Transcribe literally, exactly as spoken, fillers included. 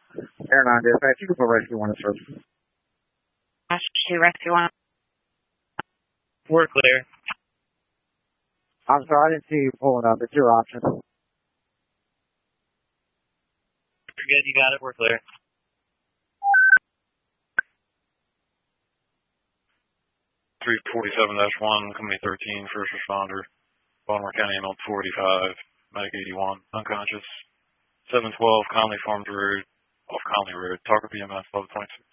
Air nine dispatch, you can put rescue one in service. Two rescue one. We're clear. I'm sorry, I didn't see you pulling up. It's your option. You're good, you got it, we're clear. three forty-seven dash one, Company thirteen, first responder. Baltimore County ambulance four eighty-five, medic eighty-one, unconscious. seven twelve Conley Farms Road, off Conley Road. Target B M S level twenty-six.